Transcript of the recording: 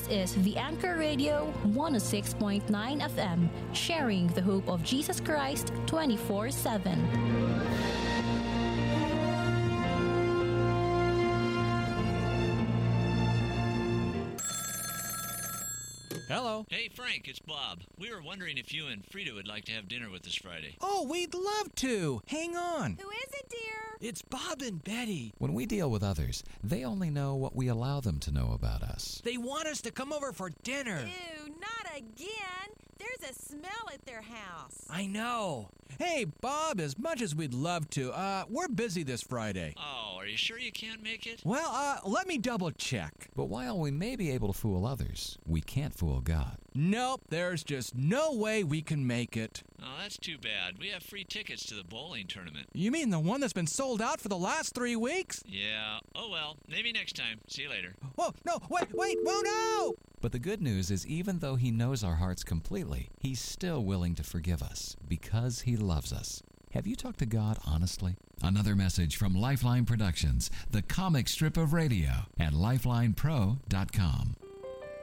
This is the Anchor Radio 106.9 FM, sharing the hope of Jesus Christ 24/7. Hello. Hey, Frank, it's Bob. We were wondering if you and Frida would like to have dinner with us Friday. Oh, we'd love to. Hang on. Who is it, dear? It's Bob and Betty. When we deal with others, they only know what we allow them to know about us. They want us to come over for dinner. Ew, not again. There's a smell at their house. I know. Hey, Bob, as much as we'd love to, we're busy this Friday. Oh, are you sure you can't make it? Well, let me double check. But while we may be able to fool others, we can't fool God. Nope, there's just no way we can make it. Oh, that's too bad. We have free tickets to the bowling tournament. You mean the one that's been sold out for the last 3 weeks? Yeah. Oh, well. Maybe next time. See you later. Whoa, no, wait, whoa, no! But the good news is even though He knows our hearts completely, He's still willing to forgive us because He loves us. Have you talked to God honestly? Another message from Lifeline Productions, the comic strip of radio, at lifelinepro.com.